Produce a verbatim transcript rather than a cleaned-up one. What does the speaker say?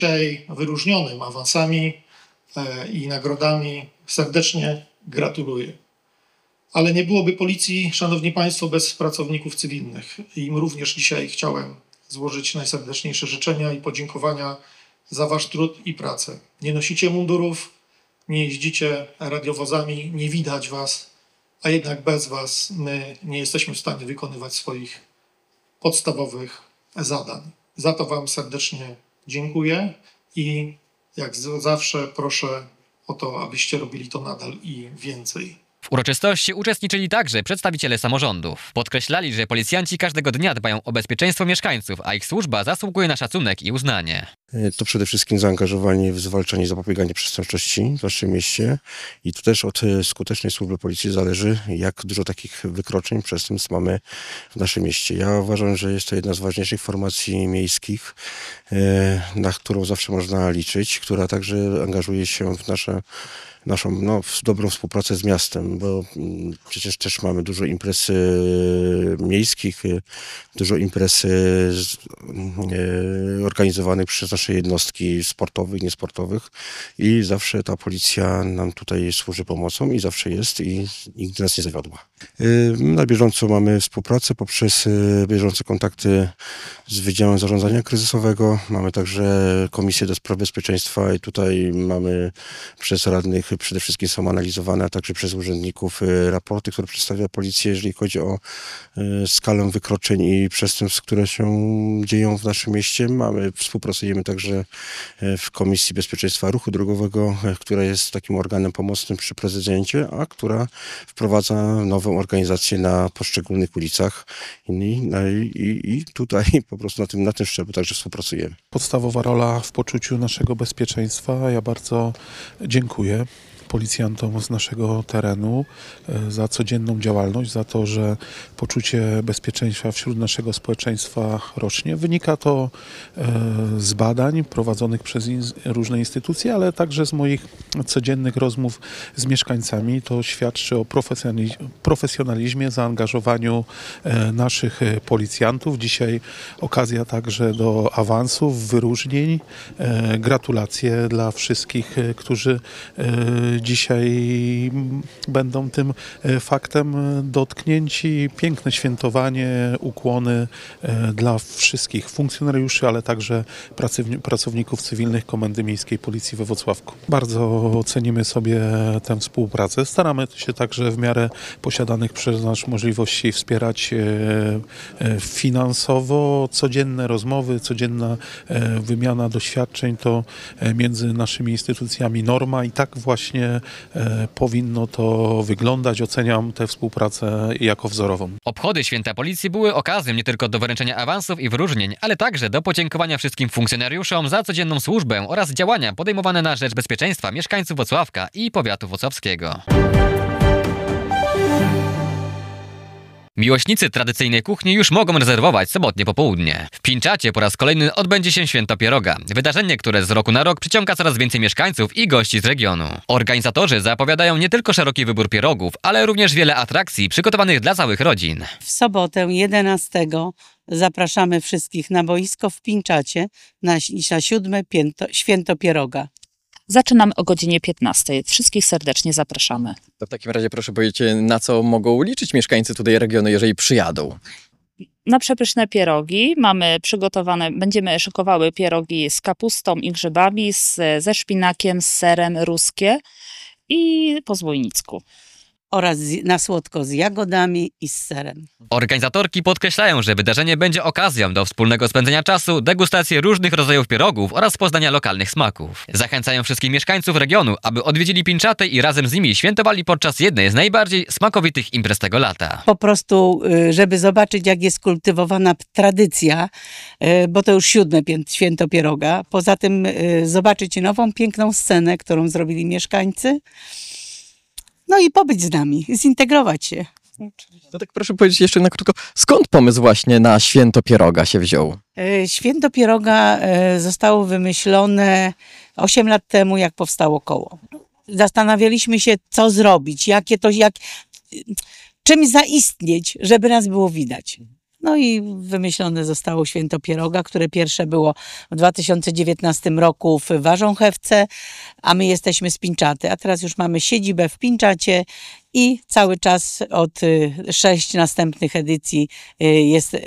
Dzisiaj wyróżnionym awansami i nagrodami serdecznie gratuluję. Ale nie byłoby policji, szanowni państwo, bez pracowników cywilnych. Im również dzisiaj chciałem złożyć najserdeczniejsze życzenia i podziękowania za wasz trud i pracę. Nie nosicie mundurów, nie jeździcie radiowozami, nie widać was, a jednak bez was my nie jesteśmy w stanie wykonywać swoich podstawowych zadań. Za to wam serdecznie dziękuję i jak zawsze proszę o to, abyście robili to nadal i więcej. W uroczystości uczestniczyli także przedstawiciele samorządów. Podkreślali, że policjanci każdego dnia dbają o bezpieczeństwo mieszkańców, a ich służba zasługuje na szacunek i uznanie. To przede wszystkim zaangażowanie w zwalczanie i zapobieganie przestępczości w naszym mieście i tu też od skutecznej służby policji zależy, jak dużo takich wykroczeń, przestępstw mamy w naszym mieście. Ja uważam, że jest to jedna z ważniejszych formacji miejskich, na którą zawsze można liczyć, która także angażuje się w nasze naszą no, dobrą współpracę z miastem, bo przecież też mamy dużo imprez e, miejskich, e, dużo imprez e, organizowanych przez nasze jednostki sportowych, niesportowych i zawsze ta policja nam tutaj służy pomocą i zawsze jest i nigdy nas nie zawiodła. E, na bieżąco mamy współpracę poprzez e, bieżące kontakty z Wydziałem Zarządzania Kryzysowego. Mamy także Komisję do Spraw Bezpieczeństwa i tutaj mamy przez radnych przede wszystkim są analizowane, a także przez urzędników raporty, które przedstawia policja, jeżeli chodzi o skalę wykroczeń i przestępstw, które się dzieją w naszym mieście. Mamy, współpracujemy także w Komisji Bezpieczeństwa Ruchu Drogowego, która jest takim organem pomocnym przy prezydencie, a która wprowadza nową organizację na poszczególnych ulicach i, i, i tutaj po prostu na tym, na tym szczeblu także współpracujemy. Podstawowa rola w poczuciu naszego bezpieczeństwa. Ja bardzo dziękuję policjantom z naszego terenu za codzienną działalność, za to, że poczucie bezpieczeństwa wśród naszego społeczeństwa rośnie. Wynika to z badań prowadzonych przez różne instytucje, ale także z moich codziennych rozmów z mieszkańcami. To świadczy o profesjonalizmie, zaangażowaniu naszych policjantów. Dzisiaj okazja także do awansów, wyróżnień. Gratulacje dla wszystkich, którzy dzisiaj będą tym faktem dotknięci. Piękne świętowanie, ukłony dla wszystkich funkcjonariuszy, ale także pracowników cywilnych Komendy Miejskiej Policji we Włocławku. Bardzo cenimy sobie tę współpracę. Staramy się także w miarę posiadanych przez nas możliwości wspierać finansowo. Codzienne rozmowy, codzienna wymiana doświadczeń to między naszymi instytucjami norma i tak właśnie powinno to wyglądać. Oceniam tę współpracę jako wzorową. Obchody Święta Policji były okazją nie tylko do wręczenia awansów i wyróżnień, ale także do podziękowania wszystkim funkcjonariuszom za codzienną służbę oraz działania podejmowane na rzecz bezpieczeństwa mieszkańców Włocławka i powiatu włocławskiego. Miłośnicy tradycyjnej kuchni już mogą rezerwować sobotnie popołudnie. W Pińczacie po raz kolejny odbędzie się Święto Pieroga. Wydarzenie, które z roku na rok przyciąga coraz więcej mieszkańców i gości z regionu. Organizatorzy zapowiadają nie tylko szeroki wybór pierogów, ale również wiele atrakcji przygotowanych dla całych rodzin. W sobotę jedenastego zapraszamy wszystkich na boisko w Pińczacie na, na siódme pięto, Święto Pieroga. Zaczynamy o godzinie piętnastej. Wszystkich serdecznie zapraszamy. To w takim razie proszę powiedzieć, na co mogą liczyć mieszkańcy tutaj regionu, jeżeli przyjadą? Na przepyszne pierogi mamy przygotowane, będziemy szykowały pierogi z kapustą i grzybami, z, ze szpinakiem, z serem ruskie i po zbójnicku. Oraz na słodko z jagodami i z serem. Organizatorki podkreślają, że wydarzenie będzie okazją do wspólnego spędzenia czasu, degustacji różnych rodzajów pierogów oraz poznania lokalnych smaków. Zachęcają wszystkich mieszkańców regionu, aby odwiedzili Pińczatę i razem z nimi świętowali podczas jednej z najbardziej smakowitych imprez tego lata. Po prostu, żeby zobaczyć, jak jest kultywowana tradycja, bo to już siódme Święto Pieroga. Poza tym zobaczyć nową, piękną scenę, którą zrobili mieszkańcy. No i pobyć z nami, zintegrować się. No tak proszę powiedzieć jeszcze na krótko, skąd pomysł właśnie na Święto Pieroga się wziął? Święto Pieroga zostało wymyślone osiem lat temu, jak powstało koło. Zastanawialiśmy się, co zrobić, jakie to, jak, czym zaistnieć, żeby nas było widać. No i wymyślone zostało święto pieroga, które pierwsze było w dwa tysiące dziewiętnastym roku w Warząchewce, a my jesteśmy z Pińczaty, a teraz już mamy siedzibę w Pińczacie i cały czas od y, sześć następnych edycji y, jest